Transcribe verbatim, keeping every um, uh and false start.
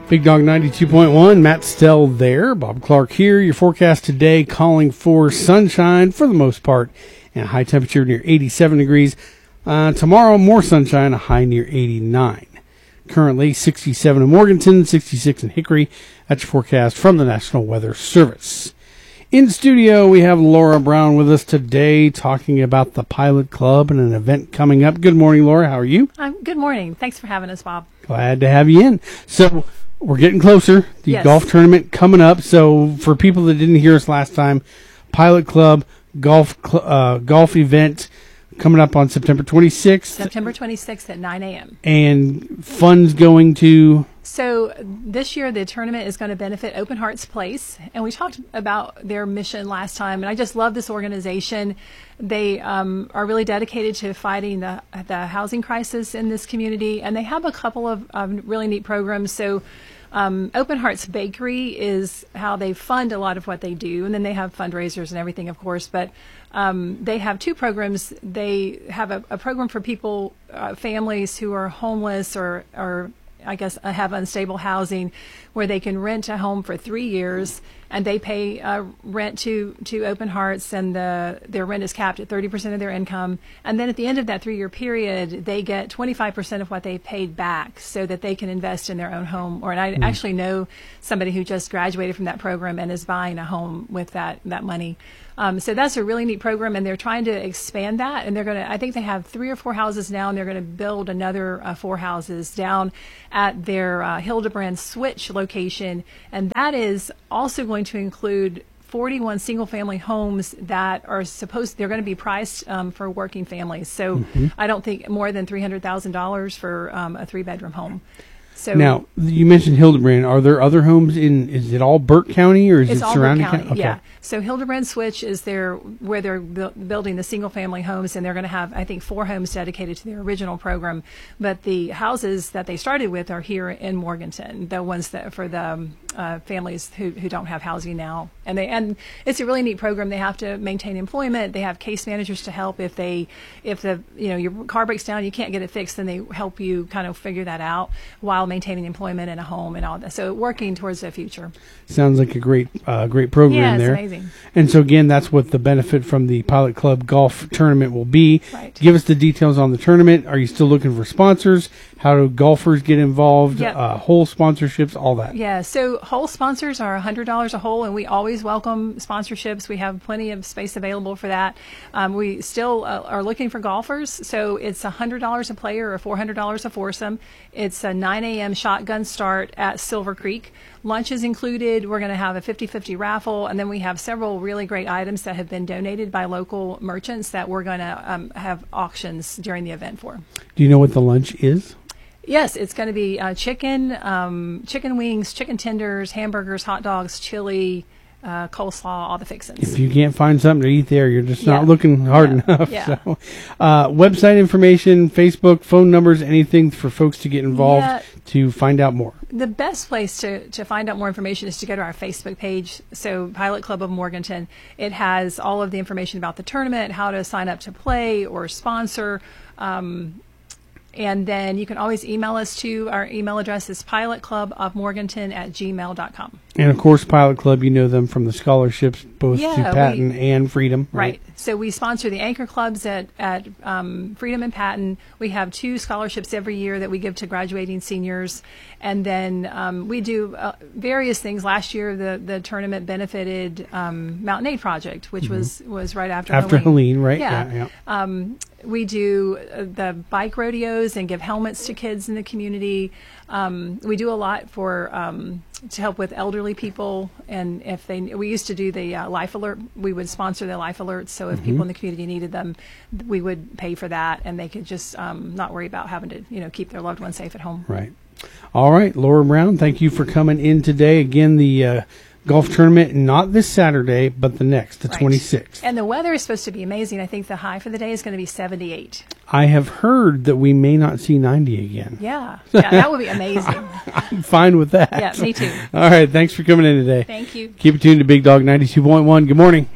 Big Dog ninety-two point one, Matt Stell there. Bob Clark here. Your forecast today calling for sunshine for the most part and a high temperature near eighty-seven degrees. Uh, tomorrow, more sunshine, a high near eighty-nine. Currently, sixty-seven in Morganton, sixty-six in Hickory. That's your forecast from the National Weather Service. In studio, we have Laura Brown with us today talking about the Pilot Club and an event coming up. Good morning, Laura. How are you? Um, good morning. Thanks for having us, Bob. Glad to have you in. So, we're getting closer. The Yes. golf tournament coming up. So, for people that didn't hear us last time, Pilot Club golf cl- uh, golf event coming up on September twenty-sixth. September twenty-sixth at nine a.m. And funds going to... So this year the tournament is going to benefit Open Hearts Place, and we talked about their mission last time, and I just love this organization. They um, are really dedicated to fighting the the housing crisis in this community, and they have a couple of um, really neat programs. So um, Open Hearts Bakery is how they fund a lot of what they do, and then they have fundraisers and everything, of course, but um, they have two programs. They have a, a program for people, uh, families who are homeless or, or I guess, uh, have unstable housing, where they can rent a home for three years, and they pay uh, rent to, to Open Hearts, and the their rent is capped at thirty percent of their income. And then at the end of that three-year period, they get twenty-five percent of what they paid back so that they can invest in their own home. Or and I mm. actually know somebody who just graduated from that program and is buying a home with that, that money. Um, so that's a really neat program, and they're trying to expand that. And they're going to, I think they have three or four houses now, and they're going to build another uh, four houses down at their uh, Hildebrand Switch location. And that is also going to include forty-one single-family homes that are supposed, they're going to be priced um, for working families. So mm-hmm. I don't think more than three hundred thousand dollars for um, a three-bedroom home. So now, you mentioned Hildebrand. Are there other homes in, is it all Burke County or is it's it all surrounding Burke County? county? Okay. Yeah. So Hildebrand Switch is their, where they're bu- building the single family homes, and they're going to have, I think, four homes dedicated to their original program. But the houses that they started with are here in Morganton, the ones that for the um, uh, families who, who don't have housing now. And they and it's a really neat program. They have to maintain employment. They have case managers to help if they, if the, you know, your car breaks down, you can't get it fixed, then they help you kind of figure that out while maintaining employment and a home and all that. So working towards the future. Sounds like a great, uh, great program yeah, it's there. Amazing. And so again, that's what the benefit from the Pilot Club golf tournament will be. Right. Give us the details on the tournament. Are you still looking for sponsors? How do golfers get involved? Yep. Uh, whole sponsorships, all that. Yeah, so whole sponsors are one hundred dollars a hole, and we always welcome sponsorships. We have plenty of space available for that. Um, we still uh, are looking for golfers, so it's one hundred dollars a player or four hundred dollars a foursome. It's a nine a.m. shotgun start at Silver Creek. Lunch is included. We're going to have a fifty-fifty raffle, and then we have several really great items that have been donated by local merchants that we're going to um, have auctions during the event for. Do you know what the lunch is? Yes, it's going to be uh, chicken, um, chicken wings, chicken tenders, hamburgers, hot dogs, chili, uh, coleslaw, all the fixins. If you can't find something to eat there, you're just yeah. not looking hard yeah. enough. Yeah. So, uh, website information, Facebook, phone numbers, anything for folks to get involved yeah. to find out more. The best place to, to find out more information is to go to our Facebook page. So Pilot Club of Morganton. It has all of the information about the tournament, how to sign up to play or sponsor. Um, And then you can always email us to our email address is pilotclubofmorganton at gmail dot com. And of course, Pilot Club, you know them from the scholarships, both Yeah, to Patton we, and Freedom. Right? Right. So we sponsor the anchor clubs at, at um, Freedom and Patton. We have two scholarships every year that we give to graduating seniors. And then um, we do uh, various things. Last year, the, the tournament benefited um, Mountain Aid Project, which mm-hmm. was, was right after After Helene. Helene, right? Yeah. yeah, yeah. Um, we do uh, the bike rodeos and give helmets to kids in the community. Um, we do a lot for um, to help with elderly people, and if they we used to do the uh, life alert, we would sponsor the life alerts. So if mm-hmm. people in the community needed them, we would pay for that, and they could just um, not worry about having to you know keep their loved ones safe at home. Right. All right, Laura Brown, thank you for coming in today. Again, the uh, golf tournament, not this Saturday, but the next, the right. twenty-sixth. And the weather is supposed to be amazing. I think the high for the day is going to be seventy-eight. I have heard that we may not see ninety again. Yeah, yeah, that would be amazing. I'm fine with that. Yeah, me too. All right, thanks for coming in today. Thank you. Keep it tuned to Big Dog ninety-two point one. Good morning.